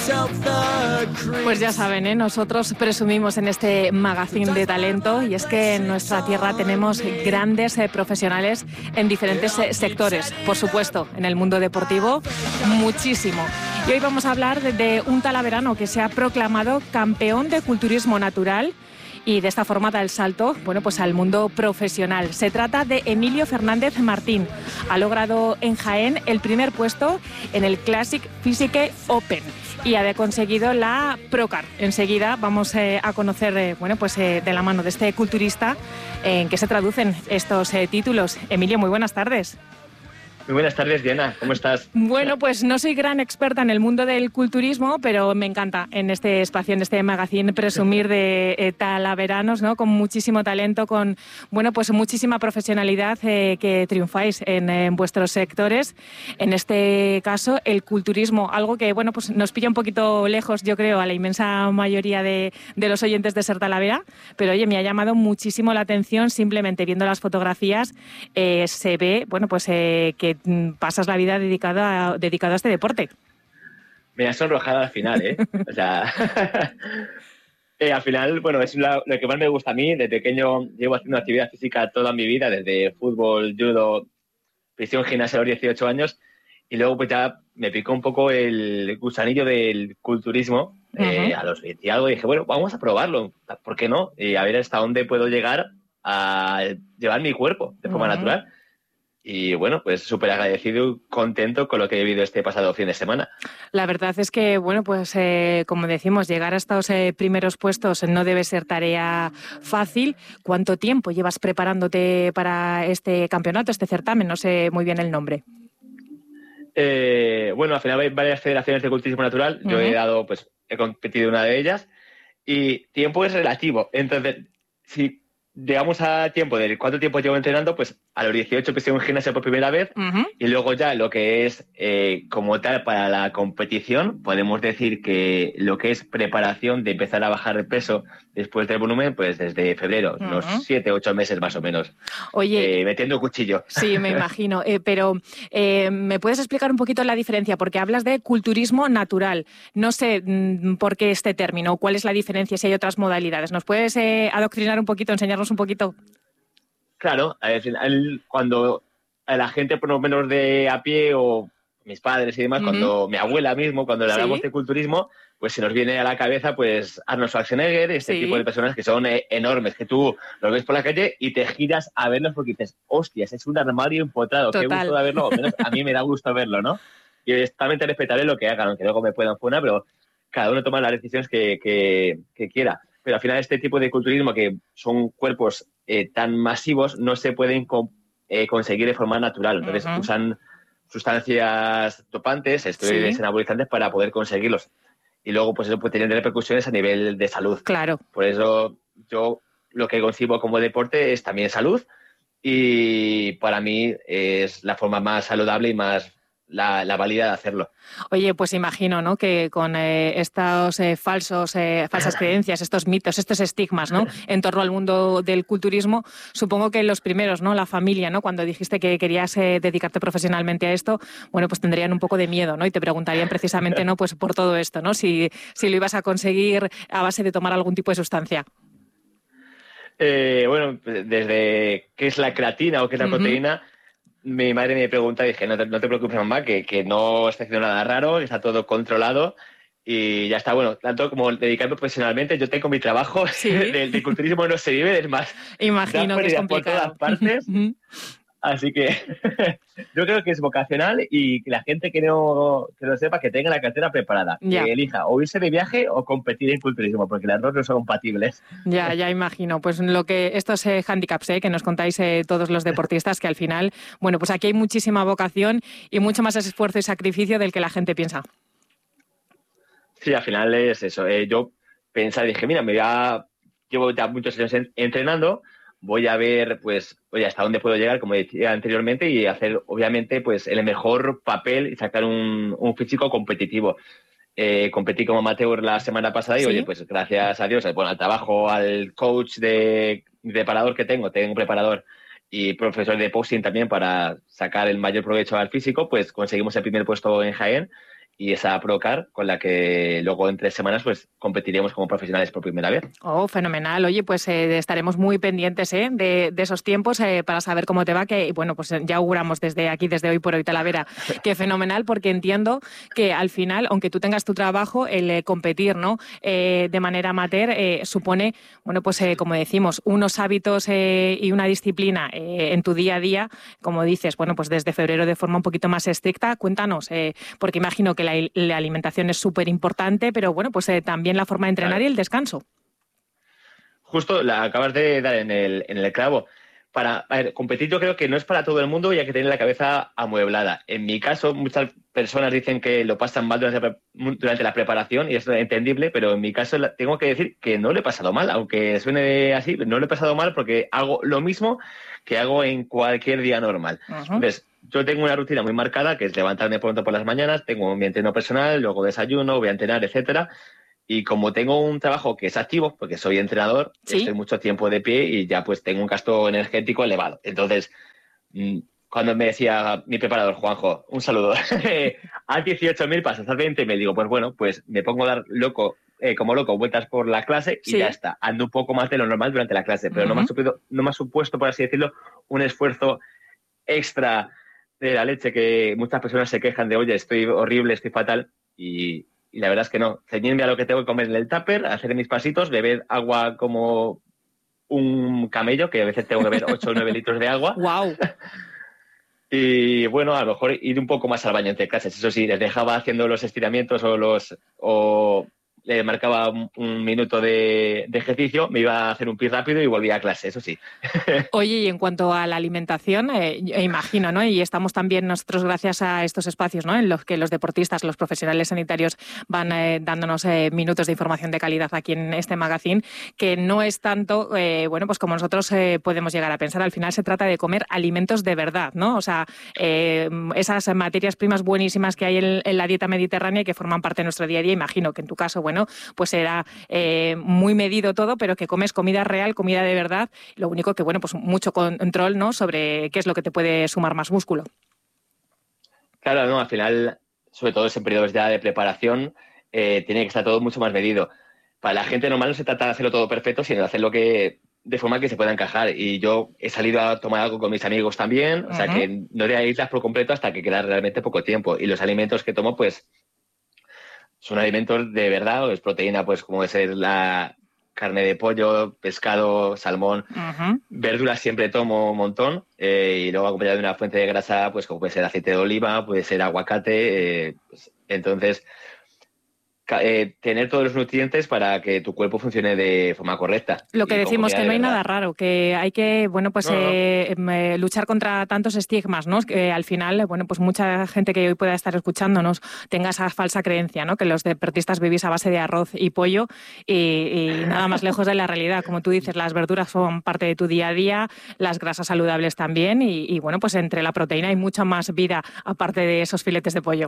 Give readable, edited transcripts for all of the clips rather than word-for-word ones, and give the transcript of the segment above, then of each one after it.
Pues ya saben, nosotros presumimos en este magazine de talento, y es que en nuestra tierra tenemos grandes profesionales en diferentes sectores. Por supuesto, en el mundo deportivo, muchísimo. Y hoy vamos a hablar de un talaverano que se ha proclamado campeón de culturismo natural y de esta forma da el salto, pues al mundo profesional. Se trata de Emilio Fernández Martín. Ha logrado en Jaén el primer puesto en el Classic Physique Open y ha conseguido la Procar. Enseguida vamos a conocer, de la mano de este culturista, en qué se traducen estos títulos. Emilio, muy buenas tardes. Muy buenas tardes, Diana. ¿Cómo estás? Bueno, pues no soy gran experta en el mundo del culturismo, pero me encanta en este espacio, en este magazine, presumir de talaveranos, ¿no? Con muchísimo talento, con muchísima profesionalidad que triunfáis en vuestros sectores. En este caso, el culturismo, algo que nos pilla un poquito lejos, yo creo, a la inmensa mayoría de los oyentes de Ser Talavera, pero oye, me ha llamado muchísimo la atención. Simplemente viendo las fotografías se ve, que pasas la vida dedicado a este deporte. Me ha sonrojado al final, ¿eh? O sea, al final, es lo que más me gusta a mí. De pequeño llevo haciendo actividad física toda mi vida, desde fútbol, judo, prisión, gimnasia a los 18 años, y luego pues ya me picó un poco el gusanillo del culturismo a los 20 y algo, y dije, vamos a probarlo, ¿por qué no? Y a ver hasta dónde puedo llegar a llevar mi cuerpo de forma natural. Y pues súper agradecido y contento con lo que he vivido este pasado fin de semana. La verdad es que, como decimos, llegar a estos primeros puestos no debe ser tarea fácil. ¿Cuánto tiempo llevas preparándote para este campeonato, este certamen? No sé muy bien el nombre. Al final hay varias federaciones de culturismo natural. Yo he competido en una de ellas y tiempo es relativo. Entonces, si llegamos a tiempo de cuánto tiempo llevo entrenando, pues a los 18 empecé en gimnasia por primera vez y luego ya lo que es como tal para la competición, podemos decir que lo que es preparación de empezar a bajar de peso después del volumen, pues desde febrero, unos 7-8 meses más o menos. Oye, metiendo cuchillo. Sí, me imagino, pero ¿me puedes explicar un poquito la diferencia? Porque hablas de culturismo natural. No sé por qué este término, cuál es la diferencia, si hay otras modalidades. ¿Nos puedes adoctrinar un poquito, enseñarnos un poquito? Claro, al final, cuando a la gente por lo menos de a pie o mis padres y demás, cuando mi abuela mismo, cuando le hablamos de culturismo, pues se nos viene a la cabeza pues Arnold Schwarzenegger, este tipo de personas que son enormes, que tú los ves por la calle y te giras a verlos porque dices, hostias, es un armario empotrado, qué gusto de verlo, o menos a mí me da gusto verlo, ¿no? Y es totalmente respetable lo que hagan, aunque luego me puedan funar, pero cada uno toma las decisiones que quiera. Pero al final este tipo de culturismo, que son cuerpos tan masivos, no se pueden conseguir de forma natural. Entonces usan sustancias dopantes, esteroides anabolizantes para poder conseguirlos. Y luego pues eso puede tener repercusiones a nivel de salud. Claro. Por eso yo lo que concibo como deporte es también salud, y para mí es la forma más saludable y más la válida de hacerlo. Oye, pues imagino, ¿no?, que con estos falsas creencias, estos mitos, estos estigmas, ¿no?, en torno al mundo del culturismo, supongo que los primeros, ¿no?, la familia, ¿no?, cuando dijiste que querías dedicarte profesionalmente a esto, pues tendrían un poco de miedo, ¿no?, y te preguntarían precisamente, ¿no?, pues por todo esto, ¿no?, si lo ibas a conseguir a base de tomar algún tipo de sustancia. Desde qué es la creatina o qué es la proteína, mi madre me pregunta y dije, no te preocupes, mamá, que no está haciendo nada raro, está todo controlado y ya está. Tanto como dedicarme profesionalmente, yo tengo mi trabajo, del culturismo no se vive, es más, imagino que es complicado por todas partes. Así que yo creo que es vocacional y que la gente que no sepa, que tenga la cartera preparada, que elija o irse de viaje o competir en culturismo, porque las dos no son compatibles. Ya imagino. Pues estos handicaps que nos contáis todos los deportistas, que al final, pues aquí hay muchísima vocación y mucho más esfuerzo y sacrificio del que la gente piensa. Sí, al final es eso. Yo pensaba, dije, mira, llevo ya muchos años entrenando, voy a ver, pues, oye, hasta dónde puedo llegar, como decía anteriormente, y hacer, obviamente, pues, el mejor papel y sacar un físico competitivo. Competí como amateur la semana pasada y, oye, pues, gracias a Dios, al trabajo, al coach de preparador que tengo un preparador y profesor de posing también para sacar el mayor provecho al físico, pues, conseguimos el primer puesto en Jaén y esa Procar con la que luego en 3 semanas pues competiremos como profesionales por primera vez. Oh, fenomenal. Oye, pues estaremos muy pendientes de esos tiempos para saber cómo te va, que bueno, pues ya auguramos desde aquí, desde Hoy por Hoy Talavera, que fenomenal, porque entiendo que al final, aunque tú tengas tu trabajo, el competir, ¿no? De manera amateur supone, bueno, pues como decimos, unos hábitos y una disciplina en tu día a día, como dices, bueno, pues desde febrero de forma un poquito más estricta. Cuéntanos, porque imagino que la alimentación es súper importante, pero bueno, pues también la forma de entrenar y el descanso. Justo la acabas de dar en el clavo. A ver, competir yo creo que no es para todo el mundo y hay que tener la cabeza amueblada. En mi caso, muchas personas dicen que lo pasan mal durante la preparación y es entendible, pero en mi caso tengo que decir que no lo he pasado mal, aunque suene así, no lo he pasado mal porque hago lo mismo que hago en cualquier día normal. Entonces, yo tengo una rutina muy marcada, que es levantarme pronto por las mañanas, tengo mi entreno personal, luego desayuno, voy a entrenar, etcétera. Y como tengo un trabajo que es activo, porque soy entrenador, ¿Sí? Estoy mucho tiempo de pie y ya pues tengo un gasto energético elevado. Entonces, cuando me decía mi preparador, Juanjo, un saludo, haz 18.000 pasos, haz 20, me digo, pues bueno, pues me pongo a dar como loco vueltas por la clase y ya está. Ando un poco más de lo normal durante la clase, pero no me ha supuesto, por así decirlo, un esfuerzo extra de la leche, que muchas personas se quejan de, oye, estoy horrible, estoy fatal, y la verdad es que no. Ceñirme a lo que tengo que comer en el tupper, hacer mis pasitos, beber agua como un camello, que a veces tengo que beber 8 o 9 litros de agua. ¡Wow! Y bueno, a lo mejor ir un poco más al baño entre clases. Eso sí, les dejaba haciendo los estiramientos o le marcaba un minuto de ejercicio, me iba a hacer un pis rápido y volvía a clase, eso sí. Oye, y en cuanto a la alimentación, imagino, ¿no? Y estamos también nosotros gracias a estos espacios, ¿no? En los que los deportistas, los profesionales sanitarios van dándonos minutos de información de calidad aquí en este magazine, que no es tanto, bueno, pues como nosotros podemos llegar a pensar. Al final se trata de comer alimentos de verdad, ¿no? O sea, esas materias primas buenísimas que hay en la dieta mediterránea y que forman parte de nuestro día a día. Imagino que en tu caso, bueno, pues será muy medido todo, pero que comes comida real, comida de verdad. Lo único que, bueno, pues mucho control, ¿no?, sobre qué es lo que te puede sumar más músculo. Claro, no, al final, sobre todo en periodos ya de preparación, tiene que estar todo mucho más medido. Para la gente normal no se trata de hacerlo todo perfecto, sino de hacerlo de forma que se pueda encajar. Y yo he salido a tomar algo con mis amigos también, o sea que no te aíslas por completo hasta que queda realmente poco tiempo. Y los alimentos que tomo, pues, son alimentos de verdad, o es proteína, pues como es la carne de pollo, pescado, salmón, verduras siempre tomo un montón, y luego acompañado de una fuente de grasa, pues como puede ser aceite de oliva, puede ser aguacate, pues, entonces tener todos los nutrientes para que tu cuerpo funcione de forma correcta. Lo que decimos, que no hay nada raro, que hay que, bueno, pues luchar contra tantos estigmas, ¿no? Que al final, bueno, pues mucha gente que hoy pueda estar escuchándonos tenga esa falsa creencia, ¿no?, que los deportistas vivís a base de arroz y pollo y nada más lejos de la realidad. Como tú dices, las verduras son parte de tu día a día, las grasas saludables también y bueno, pues entre la proteína hay mucha más vida aparte de esos filetes de pollo.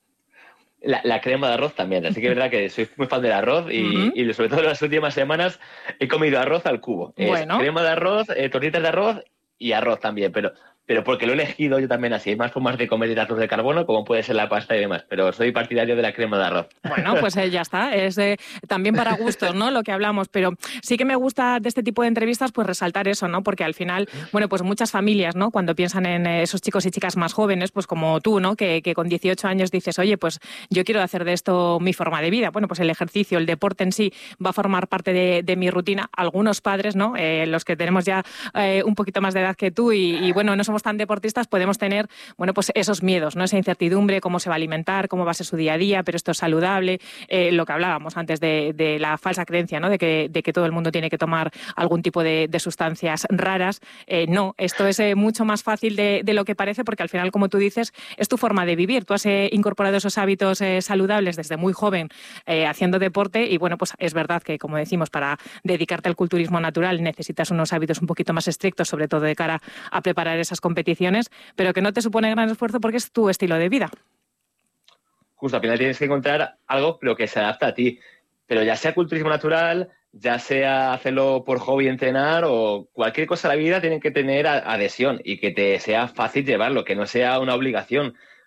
La crema de arroz también, así que es verdad que soy muy fan del arroz y sobre todo en las últimas semanas he comido arroz al cubo. Bueno. Crema de arroz, tortitas de arroz y arroz también, pero porque lo he elegido yo también así. Hay más formas de comer hidratos de carbono, como puede ser la pasta y demás, pero soy partidario de la crema de arroz. Bueno, pues ya está. Es también para gustos, ¿no?, lo que hablamos, pero sí que me gusta de este tipo de entrevistas pues resaltar eso, ¿no? Porque al final, bueno, pues muchas familias, ¿no?, cuando piensan en esos chicos y chicas más jóvenes, pues como tú, ¿no?, que con 18 años dices, oye, pues yo quiero hacer de esto mi forma de vida. Bueno, pues el ejercicio, el deporte en sí va a formar parte de mi rutina. Algunos padres, ¿no?, los que tenemos ya un poquito más de edad que tú y bueno, no somos tan deportistas, podemos tener, bueno, pues esos miedos, ¿no?, esa incertidumbre, cómo se va a alimentar, cómo va a ser su día a día, pero esto es saludable, lo que hablábamos antes de la falsa creencia, ¿no?, de que todo el mundo tiene que tomar algún tipo de sustancias raras. No, esto es mucho más fácil de lo que parece, porque al final, como tú dices, es tu forma de vivir. Tú has incorporado esos hábitos saludables desde muy joven haciendo deporte y bueno, pues es verdad que, como decimos, para dedicarte al culturismo natural necesitas unos hábitos un poquito más estrictos, sobre todo de cara a preparar esas competiciones, pero que no te supone gran esfuerzo porque es tu estilo de vida. Justo, al final tienes que encontrar algo lo que se adapta a ti, pero ya sea culturismo natural, ya sea hacerlo por hobby, entrenar o cualquier cosa en la vida, tiene que tener adhesión y que te sea fácil llevarlo, que no sea una obligación.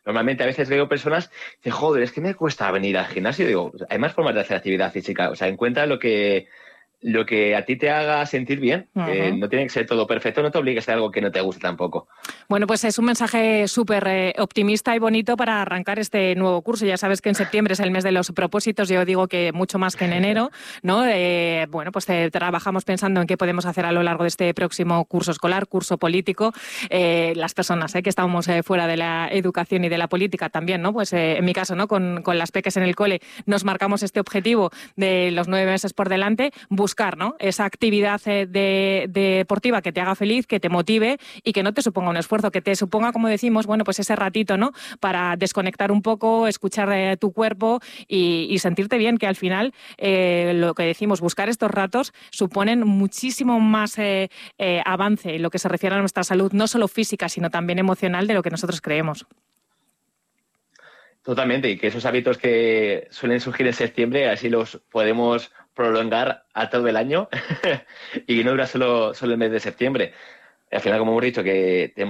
normalmente a veces veo personas que dicen, joder, es que me cuesta venir al gimnasio. Digo, hay más formas de hacer actividad física. O sea, encuentra lo que a ti te haga sentir bien. No tiene que ser todo perfecto, no te obligues a algo que no te guste tampoco. Bueno, pues es un mensaje súper optimista y bonito para arrancar este nuevo curso. Ya sabes que en septiembre es el mes de los propósitos, yo digo que mucho más que en enero, ¿no? Bueno, pues trabajamos pensando en qué podemos hacer a lo largo de este próximo curso escolar, curso político. Las personas que estamos fuera de la educación y de la política también, ¿no? Pues en mi caso, ¿no? Con las peques en el cole nos marcamos este objetivo de los 9 meses por delante, buscar, ¿no? Esa actividad deportiva que te haga feliz, que te motive y que no te suponga un esfuerzo, que te suponga, como decimos, bueno, pues ese ratito, ¿no? Para desconectar un poco, escuchar tu cuerpo y sentirte bien, que al final lo que decimos, buscar estos ratos suponen muchísimo más avance en lo que se refiere a nuestra salud, no solo física, sino también emocional, de lo que nosotros creemos. Totalmente, y que esos hábitos que suelen surgir en septiembre, así los podemos prolongar a todo el año y no dura solo el mes de septiembre. Al final, como hemos dicho, que tenemos